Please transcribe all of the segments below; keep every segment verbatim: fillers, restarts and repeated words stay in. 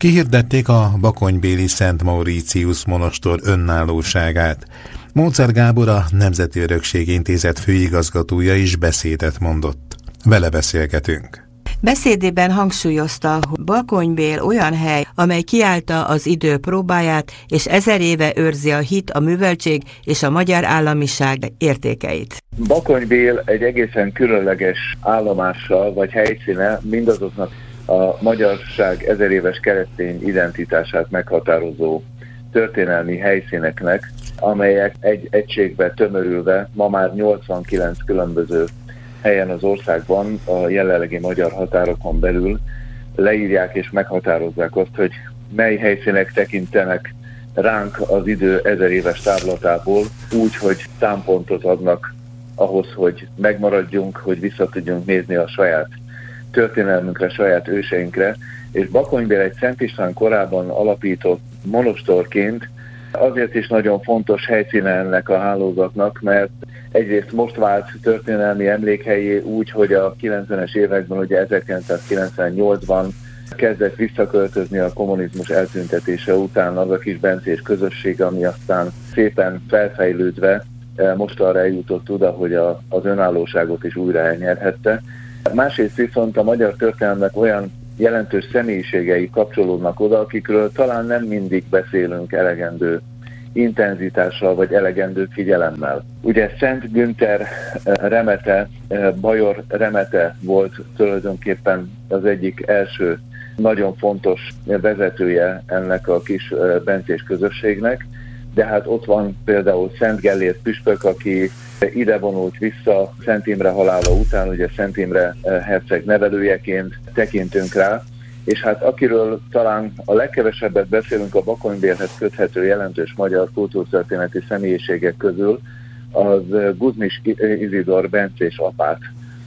Kihirdették a bakonybéli Szent Mauritius monostor önállóságát. Mózer Gábor, a Nemzeti Örökség Intézet főigazgatója is beszédet mondott. Vele beszélgetünk. Beszédében hangsúlyozta, hogy Bakonybél olyan hely, amely kiállta az idő próbáját, és ezer éve őrzi a hit, a műveltség és a magyar államiság értékeit. Bakonybél egy egészen különleges állomással vagy helyszíne mindazoknak a magyarság ezer éves keresztény identitását meghatározó történelmi helyszíneknek, amelyek egy egységbe tömörülve ma már nyolcvankilenc különböző helyen az országban, a jelenlegi magyar határokon belül leírják és meghatározzák azt, hogy mely helyszínek tekintenek ránk az idő ezer éves távlatából úgy, hogy támpontot adnak ahhoz, hogy megmaradjunk, hogy vissza tudjunk nézni a saját történelmünkre, saját őseinkre, és Bakonybél egy Szent István korában alapított monostorként azért is nagyon fontos helyszíne ennek a hálózatnak, mert egyrészt most vált történelmi emlékhelyé úgy, hogy a kilencvenes években, ugye ezerkilencszázkilencvennyolcban kezdett visszaköltözni a kommunizmus eltüntetése után az a kis bencés közösség, ami aztán szépen felfejlődve most arra eljutott oda, hogy a, az önállóságot is újra elnyerhette. Másrészt viszont a magyar történelmnek olyan jelentős személyiségei kapcsolódnak oda, akikről talán nem mindig beszélünk elegendő intenzitással vagy elegendő figyelemmel. Ugye Szent Günther remete, Bajor remete volt tulajdonképpen az egyik első nagyon fontos vezetője ennek a kis bencés közösségnek, de hát ott van például Szent Gellért püspök, aki ide vonult vissza Szent Imre halála után, ugye Szent Imre herceg nevelőjeként tekintünk rá, és hát akiről talán a legkevesebbet beszélünk a Bakonybélhez köthető jelentős magyar kultúrtörténeti személyiségek közül, az Guzmis Izidor bencés apát,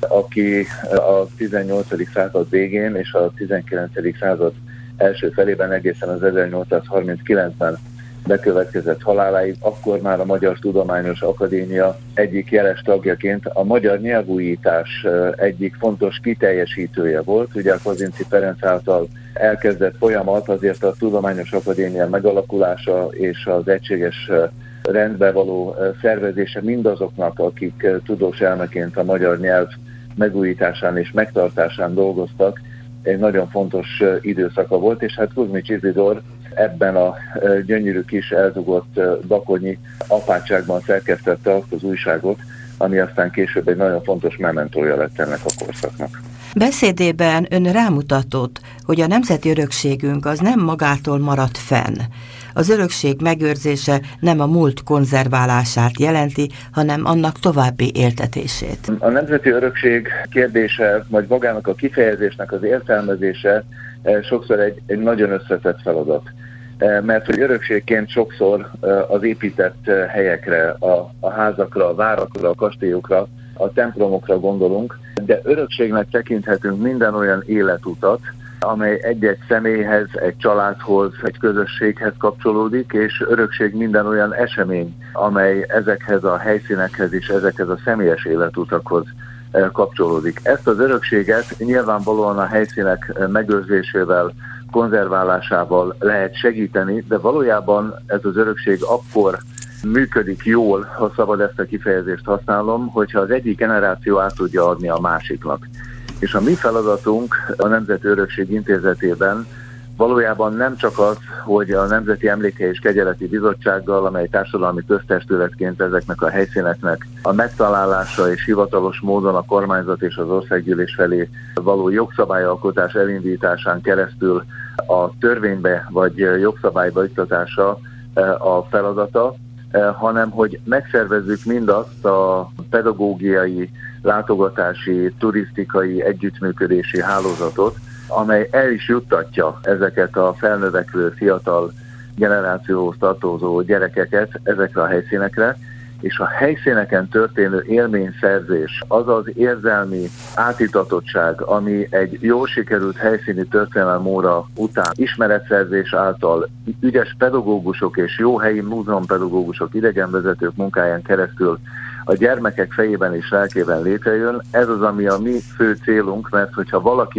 aki a tizennyolcadik század végén és a tizenkilencedik század első felében egészen az ezernyolcszázharminckilencben bekövetkezett haláláig, akkor már a Magyar Tudományos Akadémia egyik jeles tagjaként a magyar nyelvújítás egyik fontos kiteljesítője volt. Ugye a Kazinczy Ferenc által elkezdett folyamat azért a Tudományos Akadémia megalakulása és az egységes rendbe való szervezése mindazoknak, akik tudós elmeként a magyar nyelv megújításán és megtartásán dolgoztak, egy nagyon fontos időszaka volt, és hát Guzmis Izidor ebben a gyönyörű kis eldugott bakonyi apátságban szerkesztette azt az újságot, ami aztán később egy nagyon fontos mementója lett ennek a korszaknak. Beszédében ön rámutatott, hogy a nemzeti örökségünk az nem magától maradt fenn. Az örökség megőrzése nem a múlt konzerválását jelenti, hanem annak további éltetését. A nemzeti örökség kérdése, vagy magának a kifejezésnek az értelmezése sokszor egy, egy nagyon összetett feladat. Mert hogy örökségként sokszor az épített helyekre, a, a házakra, a várakra, a kastélyokra, a templomokra gondolunk, de örökségnek tekinthetünk minden olyan életutat, amely egy-egy személyhez, egy családhoz, egy közösséghez kapcsolódik, és örökség minden olyan esemény, amely ezekhez a helyszínekhez és ezekhez a személyes életutakhoz kapcsolódik. Ezt az örökséget nyilvánvalóan a helyszínek megőrzésével, konzerválásával lehet segíteni, de valójában ez az örökség akkor működik jól, ha szabad ezt a kifejezést használom, hogyha az egyik generáció át tudja adni a másiknak. És a mi feladatunk a Nemzeti Örökség Intézetében valójában nem csak az, hogy a Nemzeti Emlékhely és Kegyeleti Bizottsággal, amely társadalmi köztestületként ezeknek a helyszíneknek a megtalálása és hivatalos módon a kormányzat és az országgyűlés felé való jogszabályalkotás elindításán keresztül a törvénybe vagy jogszabályba iktatása a feladata, hanem hogy megszervezzük mindazt a pedagógiai, látogatási, turisztikai, együttműködési hálózatot, amely el is juttatja ezeket a felnövekvő fiatal generációhoz tartozó gyerekeket ezekre a helyszínekre, és a helyszíneken történő élményszerzés, az az érzelmi átitatottság, ami egy jól sikerült helyszíni történelem óra után ismeretszerzés által ügyes pedagógusok és jó helyi múzeumpedagógusok, idegenvezetők munkáján keresztül a gyermekek fejében és lelkében létrejön. Ez az, ami a mi fő célunk, mert hogyha valaki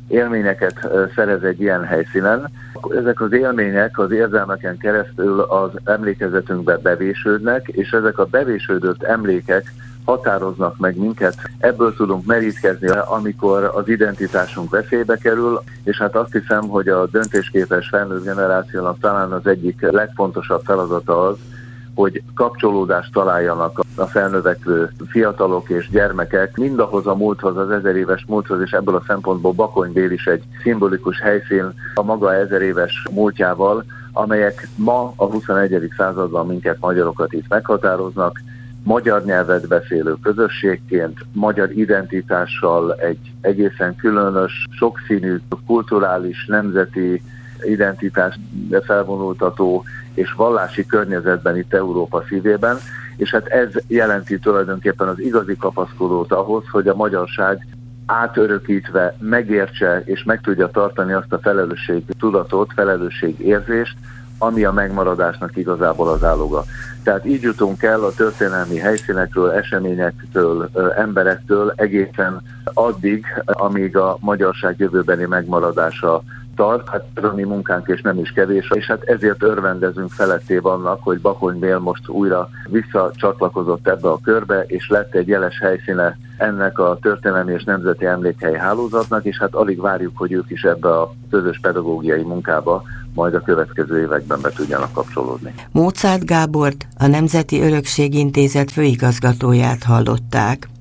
élményeket szerez egy ilyen helyszínen. Ezek az élmények az érzelmeken keresztül az emlékezetünkbe bevésődnek, és ezek a bevésődött emlékek határoznak meg minket. Ebből tudunk merítkezni, amikor az identitásunk veszélybe kerül, és hát azt hiszem, hogy a döntésképes felnőtt generációnak talán az egyik legfontosabb feladata az, hogy kapcsolódást találjanak a felnövekvő fiatalok és gyermekek mindahhoz a múlthoz, az ezer éves múlthoz, és ebből a szempontból Bakonybél is egy szimbolikus helyszín a maga ezer éves múltjával, amelyek ma a huszonegyedik században minket, magyarokat itt meghatároznak, magyar nyelvet beszélő közösségként, magyar identitással, egy egészen különös, sokszínű, kulturális, nemzeti identitást felvonultató és vallási környezetben itt Európa szívében, és hát ez jelenti tulajdonképpen az igazi kapaszkodót ahhoz, hogy a magyarság átörökítve megértse és meg tudja tartani azt a felelősség tudatot, felelősségérzést, ami a megmaradásnak igazából az áloga. Tehát így jutunk el a történelmi helyszínekről, eseményektől, emberektől egészen addig, amíg a magyarság jövőbeni megmaradása tart, hát ez a mi munkánk és nem is kevés, és hát ezért örvendezünk feletté vannak, hogy Bakonybél most újra visszacsatlakozott ebbe a körbe, és lett egy jeles helyszíne ennek a történelmi és nemzeti emlékhely hálózatnak, és hát alig várjuk, hogy ők is ebbe a közös pedagógiai munkába majd a következő években be tudjanak kapcsolódni. Mozart Gábort, a Nemzeti Örökség Intézet főigazgatóját hallották.